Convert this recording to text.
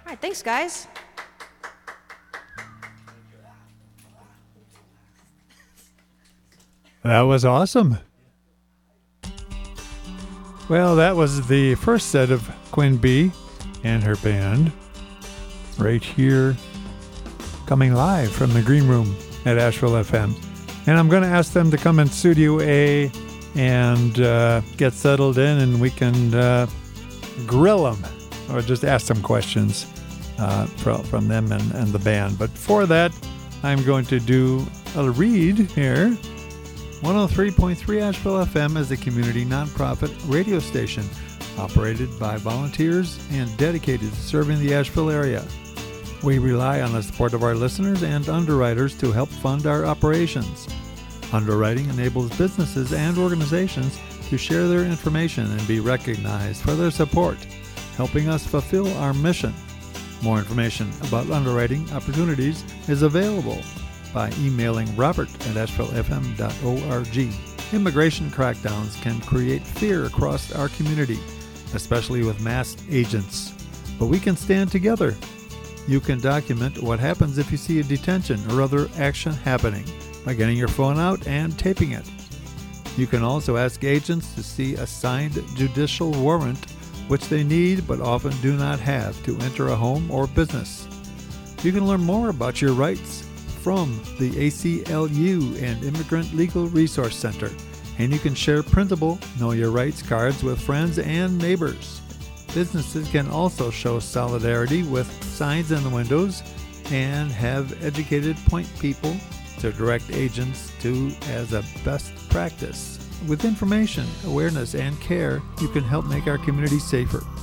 All right, thanks, guys. That was awesome. Well, that was the first set of Quinn B and her band right here, coming live from the Green Room at Asheville FM. And I'm going to ask them to come in Studio A and get settled in, and we can grill them or just ask some questions from them and the band. But for that, I'm going to do a read here. 103.3 Asheville FM is a community nonprofit radio station operated by volunteers and dedicated to serving the Asheville area. We rely on the support of our listeners and underwriters to help fund our operations. Underwriting enables businesses and organizations to share their information and be recognized for their support, helping us fulfill our mission. More information about underwriting opportunities is available by emailing robert@ashevillefm.org. Immigration crackdowns can create fear across our community, especially with masked agents. But we can stand together. You can document what happens if you see a detention or other action happening by getting your phone out and taping it. You can also ask agents to see a signed judicial warrant, which they need but often do not have, to enter a home or business. You can learn more about your rights from the ACLU and Immigrant Legal Resource Center, and you can share printable Know Your Rights cards with friends and neighbors. Businesses can also show solidarity with signs in the windows and have educated point people to direct agents to as a best practice. With information, awareness, and care, you can help make our community safer.